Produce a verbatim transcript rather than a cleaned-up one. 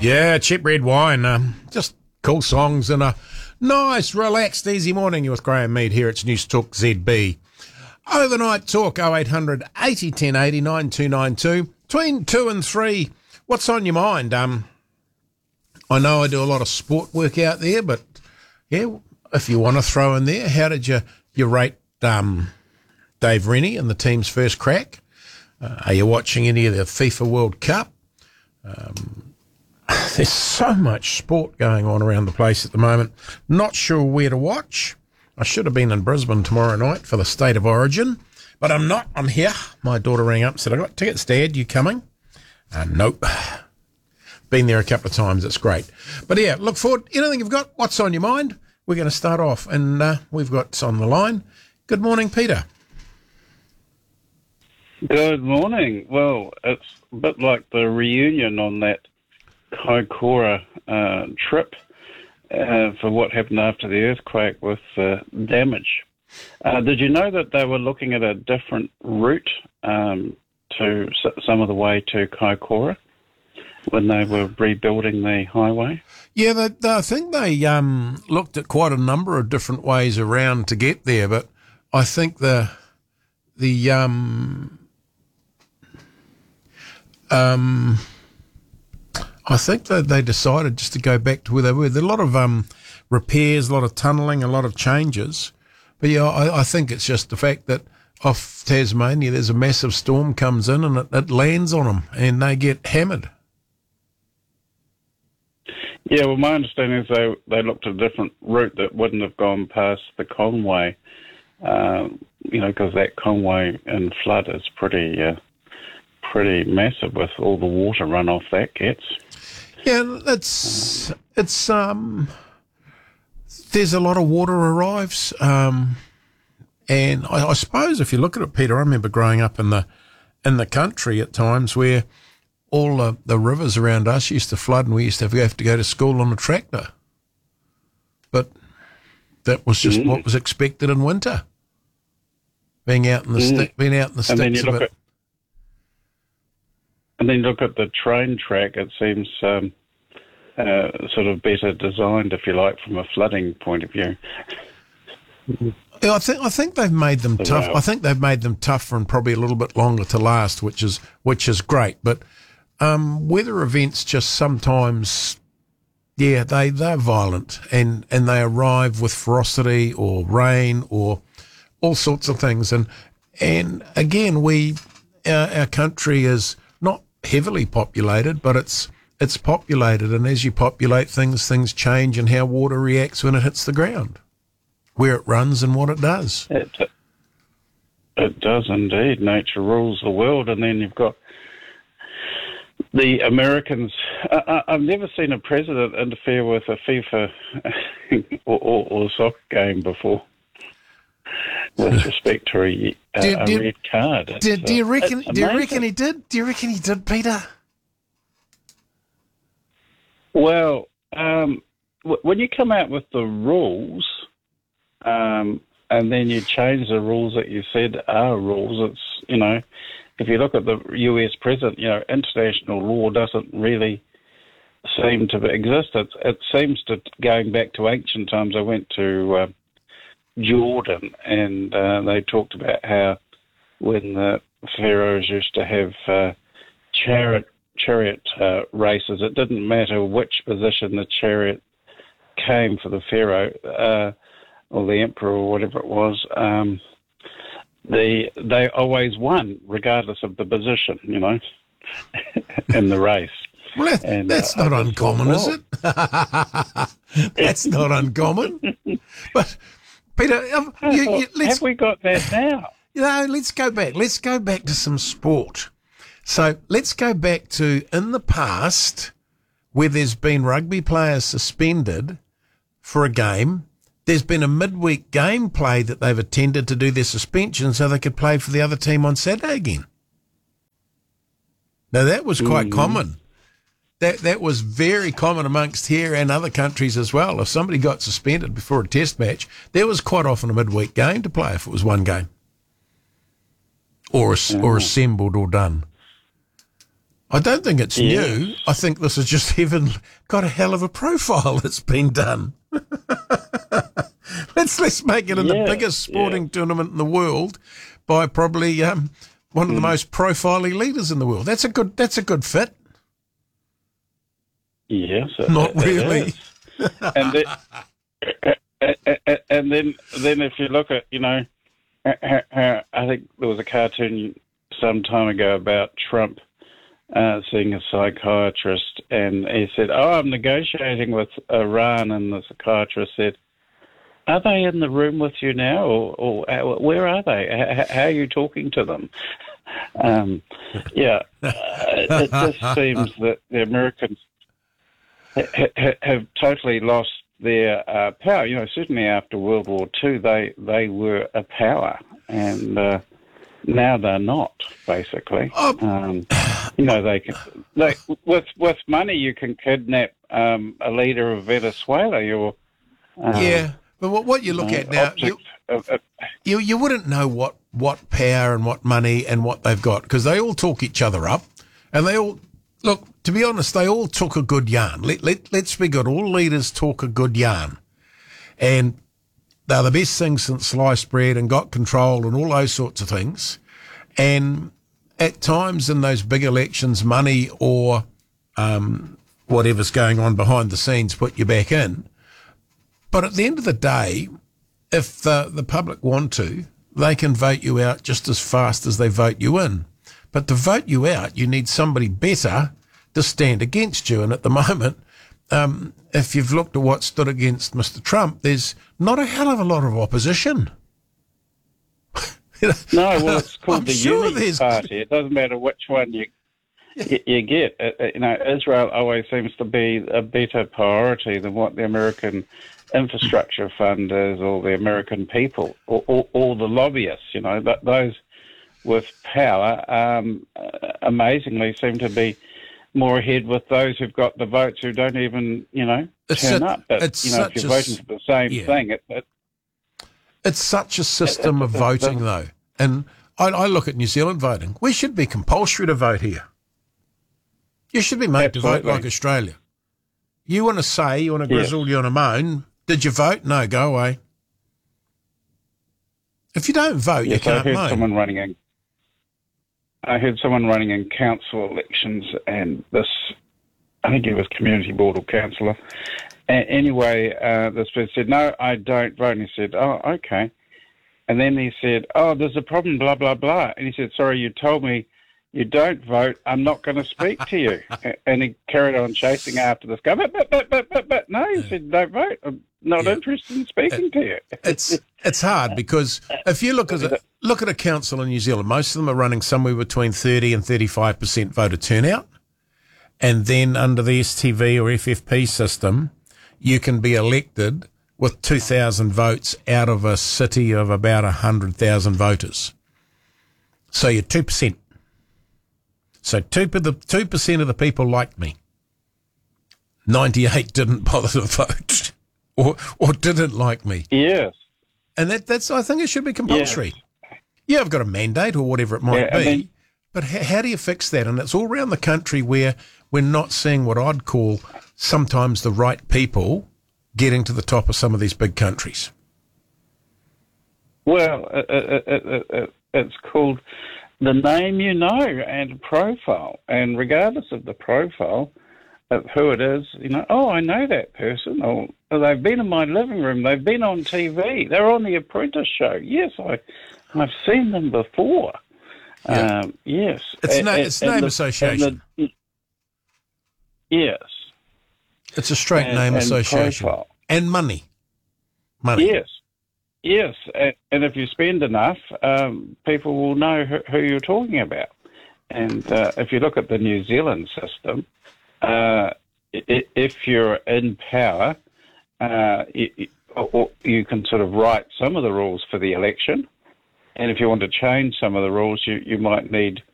Yeah, cheap red wine. Um, just cool songs and a nice, relaxed, easy morning. You're with Graham Mead here. It's News Talk Z B. Overnight talk, oh eight hundred eighty ten eighty nine two nine two. Between two and three, what's on your mind? Um, I know I do a lot of sport work out there, but yeah, if you want to throw in there, how did you, you rate um, Dave Rennie and the team's first crack? Uh, are you watching any of the FIFA World Cup? Um, there's so much sport going on around the place at the moment. Not sure where to watch. I should have been in Brisbane tomorrow night for the State of Origin, but I'm not. I'm here. My daughter rang up and said, I got tickets, Dad. You coming? Uh, nope. Been there a couple of times. It's great. But yeah, look forward. Anything you've got? What's on your mind? We're going to start off, and uh, we've got on the line. Good morning, Peter. Good morning. Well, it's a bit like the reunion on that Kaikoura uh, trip uh, for what happened after the earthquake with uh, damage. Uh, did you know that they were looking at a different route um, to s- some of the way to Kaikoura when they were rebuilding the highway? Yeah, they, they, I think they um, looked at quite a number of different ways around to get there, but I think the the um, um, I think that they decided just to go back to where they were. There are a lot of um, repairs, a lot of tunnelling, a lot of changes. But yeah, I, I think it's just the fact that off Tasmania there's a massive storm comes in and it, it lands on them and they get hammered. Yeah, well, my understanding is they they looked at a different route that wouldn't have gone past the Conway, uh, you know, because that Conway in flood is pretty uh, pretty massive with all the water runoff that gets. Yeah, it's it's um. There's a lot of water arrives, um, and I, I suppose if you look at it, Peter, I remember growing up in the in the country at times where all the, the rivers around us used to flood and we used to have, have to go to school on a tractor. But that was just mm. what was expected in winter, being out in the mm. sti- being out in the sticks. And then you look of it. at and then you look at the train track. It seems. Um, Uh, sort of better designed, if you like, from a flooding point of view. Yeah, I think I think they've made them so tough. wow. I think they've made them tougher and probably a little bit longer to last, which is which is great. But um, weather events just sometimes, yeah, they they're violent and, and they arrive with ferocity or rain or all sorts of things. And and again, we our, our country is not heavily populated, but it's It's populated, and as you populate things, things change in how water reacts when it hits the ground, where it runs and what it does. It, it does indeed. Nature rules the world, and then you've got the Americans. I, I've never seen a president interfere with a FIFA or, or, or soccer game before with respect to a, a, do, a do, red card. Do, do you uh, reckon? Do you reckon he did? Do you reckon he did, Peter? Well, um, w- when you come out with the rules, um, and then you change the rules that you said are rules, it's, you know, if you look at the U S president, you know, international law doesn't really seem to exist. It, it seems to, going back to ancient times, I went to uh, Jordan, and uh, they talked about how when the pharaohs used to have uh, chariot chariot uh, races, it didn't matter which position the chariot came for the pharaoh uh, or the emperor or whatever it was, um, the, they always won regardless of the position, you know, in the race. Well, that, and, that's uh, not uncommon, is it? That's not uncommon. But, Peter, um, you, you, let's, have we got that now? You know, let's go back. Let's go back to some sport. So let's go back to in the past where there's been rugby players suspended for a game. There's been a midweek game play that they've attended to do their suspension so they could play for the other team on Saturday again. Now, that was quite mm-hmm. common. That that was very common amongst here and other countries as well. If somebody got suspended before a test match, there was quite often a midweek game to play if it was one game. Or, mm-hmm. or assembled or done. I don't think it's Yes. new. I think this has just even got a hell of a profile that's been done. let's let's make it in the Yeah, biggest sporting yeah. tournament in the world by probably um, one Hmm. of the most profiling leaders in the world. That's a good. That's a good fit. Yes, it, Not it- it really. is. and then, and then, then if you look at, you know, how, how, I think there was a cartoon some time ago about Trump uh, seeing a psychiatrist, and he said, "Oh, I'm negotiating with Iran," and the psychiatrist said, "Are they in the room with you now, or, or uh, where are they? How, how are you talking to them?" Um, yeah, uh, it just seems that the Americans ha- ha- have totally lost their uh, power. You know, certainly after World War Two, they they were a power, and uh, now they're not. Basically, Oh. um, you know, they can they with with money you can kidnap um, a leader of Venezuela. You're um, Yeah, but what, what you look uh, at now, you, object of, of, you you wouldn't know what, what power and what money and what they've got because they all talk each other up, and they all look. To be honest, they all talk a good yarn. Let let let's be good. All leaders talk a good yarn, and they're the best thing since sliced bread and got control and all those sorts of things. And at times in those big elections, money or um, whatever's going on behind the scenes put you back in. But at the end of the day, if the, the public want to, they can vote you out just as fast as they vote you in. But to vote you out, you need somebody better to stand against you. And at the moment, um, if you've looked at what stood against Mister Trump, there's not a hell of a lot of opposition. No, well, it's called I'm the sure Unity there's- Party. It doesn't matter which one you you, you get. Uh, uh, you know, Israel always seems to be a better priority than what the American Infrastructure Fund is, or the American people, or, or, or the lobbyists. You know, but those with power, um, uh, amazingly, seem to be more ahead with those who've got the votes who don't even, you know, It's turn such- up. But it's you know, if such you're a voting s- for the same yeah. thing, it, it, It's such a system of voting, though. And I, I look at New Zealand voting. We should be compulsory to vote here. You should be made to vote Absolutely. like Australia. You want to say, you want to Yes. grizzle, you want to moan. Did you vote? No, go away. If you don't vote, you yes, I can't heard moan. someone running in. I heard someone running in council elections, and this, I think he was community board or councillor. A- anyway, uh, this person said, "No, I don't vote." And he said, "Oh, okay." And then he said, "Oh, there's a problem, blah, blah, blah." And he said, "Sorry, you told me you don't vote. I'm not going to speak to you." A- and he carried on chasing after this guy. But, but, but, but, but, but. No, he said, "Don't vote. I'm not Yeah. interested in speaking to you." It's it's hard because if you look at a, look at a council in New Zealand, most of them are running somewhere between thirty and thirty-five percent voter turnout, and then under the S T V or F F P system, you can be elected with two thousand votes out of a city of about one hundred thousand voters. So you're two percent. So two per the two percent of the people liked me. ninety-eight didn't bother to vote, or or didn't like me. Yes. And that, that's, I think it should be compulsory. Yes. Yeah, I've got a mandate or whatever it might Yeah, be. and then- but how, how do you fix that? And it's all around the country where we're not seeing what I'd call sometimes the right people getting to the top of some of these big countries. Well, it, it, it, it, it's called the name you know and profile. And regardless of the profile of who it is, you know, oh, I know that person. Or, or they've been in my living room. They've been on T V. They're on The Apprentice show. Yes, I, I've seen them before. Yeah. Um, yes. It's, And- na- and- it's and name the- association. and the- yes. It's a straight And- name and association. profile. And money. Money. Yes, yes, and, and if you spend enough, um, people will know who, who you're talking about. And uh, if you look at the New Zealand system, uh, i- if you're in power, uh, you, or you can sort of write some of the rules for the election, and if you want to change some of the rules, you, you might need